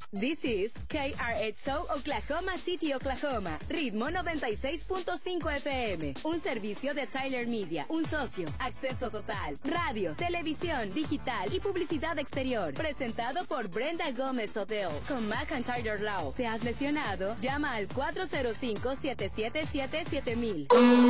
This is KRXO Oklahoma City, Oklahoma. Ritmo 96.5 FM. Un servicio de Tyler Media. Un socio. Acceso total. Radio, televisión, digital y publicidad exterior. Presentado por Brenda Gómez Hotel. Con McIntyre Law. ¿Te has lesionado? Llama al 405-777-7000.